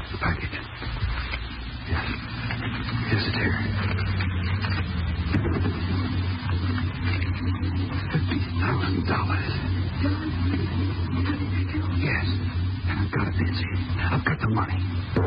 The package. Yes. Yes, it's here. $50,000. Yes. And I've got it, Nancy. I've got the money.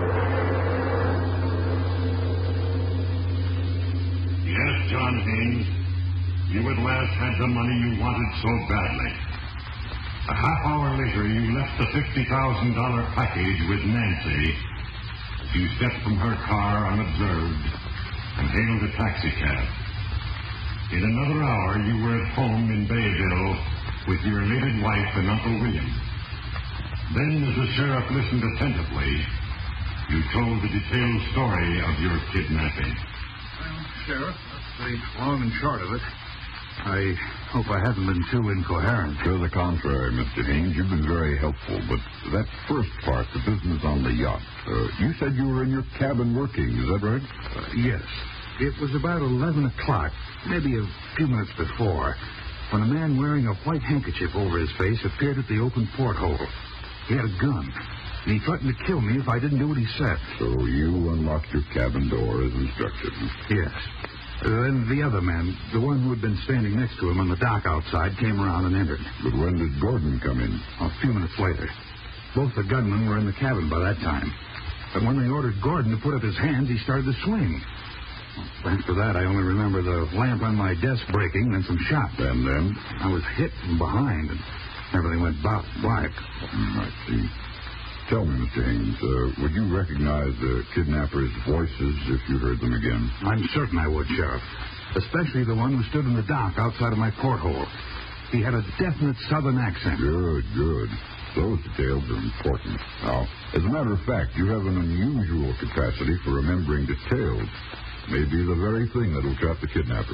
Yes, John Haynes. You at last had the money you wanted so badly. A half hour later, you left the $50,000 package with Nancy. You stepped from her car unobserved and hailed a taxicab. In another hour, you were at home in Bayville with your elated wife and Uncle William. Then, as the sheriff listened attentively, you told the detailed story of your kidnapping. Well, Sheriff, that's the long and short of it. I hope I haven't been too incoherent. To the contrary, Mr. Haynes, you've been very helpful. But that first part, the business on the yacht, you said you were in your cabin working, is that right? Yes. It was about 11 o'clock, maybe a few minutes before, when a man wearing a white handkerchief over his face appeared at the open porthole. He had a gun, and he threatened to kill me if I didn't do what he said. So you unlocked your cabin door as instructed. Yes. Then the other man, the one who had been standing next to him on the dock outside, came around and entered. But when did Gordon come in? A few minutes later. Both the gunmen were in the cabin by that time. But when they ordered Gordon to put up his hands, he started to swing. After that, I only remember the lamp on my desk breaking and some shots. And then? I was hit from behind, and everything went black. I see. Tell me, Mr. Haynes, would you recognize the kidnappers' voices if you heard them again? I'm certain I would, Sheriff. Especially the one who stood in the dock outside of my porthole. He had a definite southern accent. Good. Those details are important. Now, as a matter of fact, you have an unusual capacity for remembering details. Maybe the very thing that'll trap the kidnappers.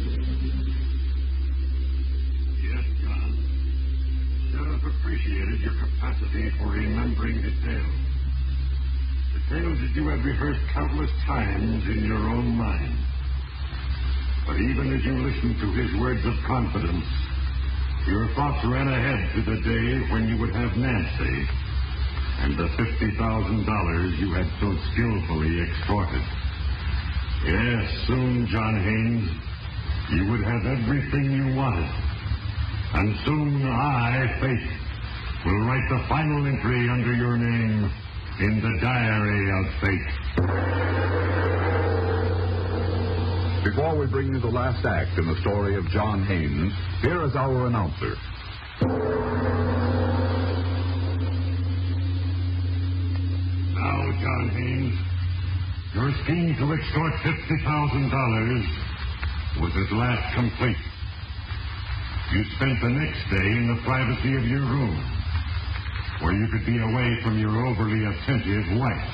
Yes, John. Sheriff appreciated your capacity for remembering details. Details that you had rehearsed countless times in your own mind. But even as you listened to his words of confidence, your thoughts ran ahead to the day when you would have Nancy and the $50,000 you had so skillfully extorted. Yes, soon, John Haynes, you would have everything you wanted. And soon I, Fate, will write the final entry under your name in the diary of Fate. Before we bring you the last act in the story of John Haynes, here is our announcer. Now, John Haynes, your scheme to extort $50,000 was at last complete. You spent the next day in the privacy of your room, where you could be away from your overly attentive wife.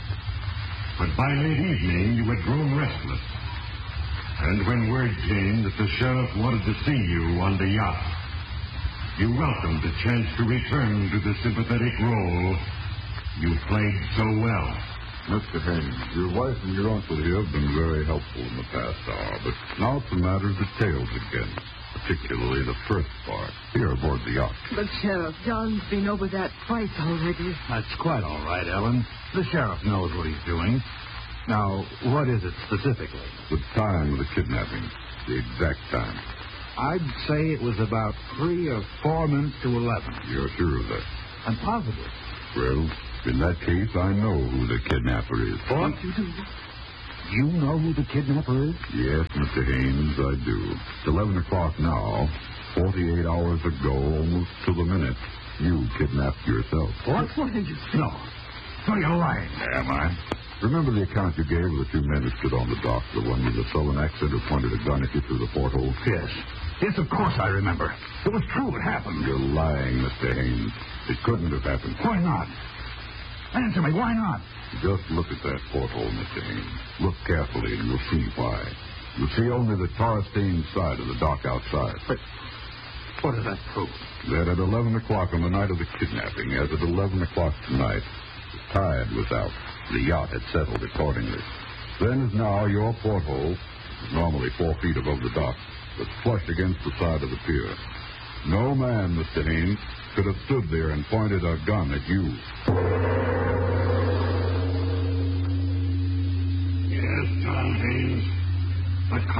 But by late evening, you had grown restless. And when word came that the sheriff wanted to see you on the yacht, you welcomed the chance to return to the sympathetic role you played so well. Mr. Haynes, your wife and your uncle here have been very helpful in the past hour, but now it's a matter of details again, particularly the first part, here aboard the yacht. But, Sheriff, John's been over that twice already. That's quite all right, Ellen. The sheriff knows what he's doing. Now, what is it specifically? The time of the kidnapping, the exact time. I'd say it was about 3 or 4 minutes to 11. You're sure of that? I'm positive. Well, in that case, I know who the kidnapper is. What? You do? You know who the kidnapper is? Yes, Mr. Haynes, I do. It's 11 o'clock now. 48 hours ago, almost to the minute, you kidnapped yourself. What? What did you say? No. No, you're lying. Am I? Remember the account you gave of the 2 men who stood on the dock, the one with the southern accent who pointed a gun at you through the porthole? Yes. Yes, of course I remember. It was true. It happened. You're lying, Mr. Haynes. It couldn't have happened. Why not? Answer me. Why not? Just look at that porthole, Mr. Haynes. Look carefully, and you'll see why. You'll see only the tar-stained side of the dock outside. But what does that prove? That at 11 o'clock on the night of the kidnapping, as at 11 o'clock tonight, the tide was out. The yacht had settled accordingly. Then as now, your porthole, normally 4 feet above the dock, was flush against the side of the pier. No man, Mr. Haynes, could have stood there and pointed a gun at you.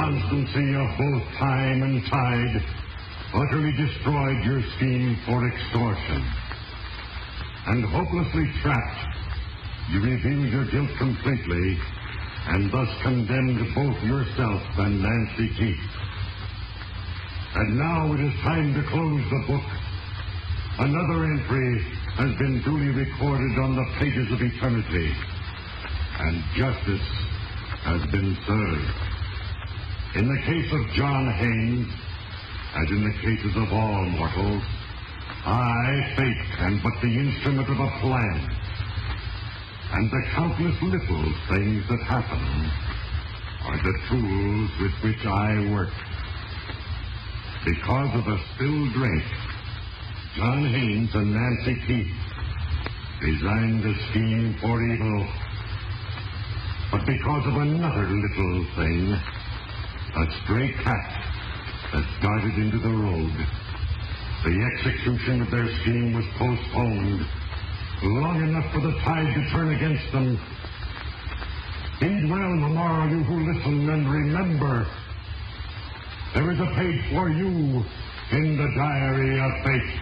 constancy of both time and tide utterly destroyed your scheme for extortion. And hopelessly trapped, you revealed your guilt completely and thus condemned both yourself and Nancy Keith. And now it is time to close the book. Another entry has been duly recorded on the pages of eternity, and justice has been served. In the case of John Haynes, as in the cases of all mortals, I, fate, am but the instrument of a plan. And the countless little things that happen are the tools with which I work. Because of a spilled drink, John Haynes and Nancy Keith designed a scheme for evil. But because of another little thing, a stray cat that darted into the road, the execution of their scheme was postponed long enough for the tide to turn against them. Heed well, Mamma, you who listen, and remember, there is a page for you in the diary of fate.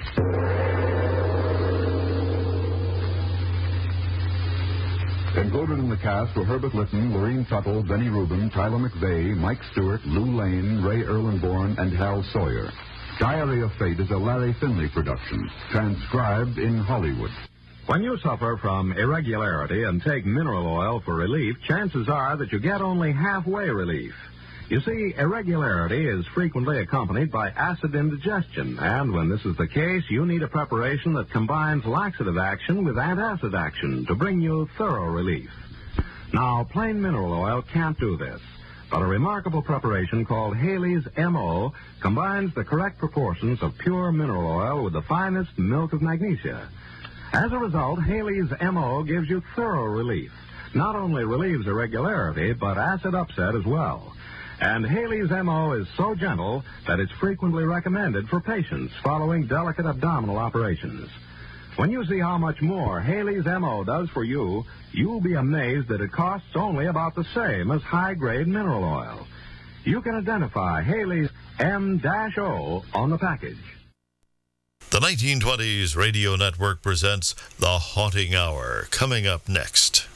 Included in the cast were Herbert Lytton, Lorene Tuttle, Benny Rubin, Tyler McVeigh, Mike Stewart, Lou Lane, Ray Erlenborn, and Hal Sawyer. Diary of Fate is a Larry Finley production, transcribed in Hollywood. When you suffer from irregularity and take mineral oil for relief, chances are that you get only halfway relief. You see, irregularity is frequently accompanied by acid indigestion, and when this is the case, you need a preparation that combines laxative action with antacid action to bring you thorough relief. Now, plain mineral oil can't do this, but a remarkable preparation called Haley's M.O. combines the correct proportions of pure mineral oil with the finest milk of magnesia. As a result, Haley's M.O. gives you thorough relief. Not only relieves irregularity, but acid upset as well. And Haley's M.O. is so gentle that it's frequently recommended for patients following delicate abdominal operations. When you see how much more Haley's M.O. does for you, you'll be amazed that it costs only about the same as high-grade mineral oil. You can identify Haley's M-O on the package. The 1920s Radio Network presents The Haunting Hour, coming up next.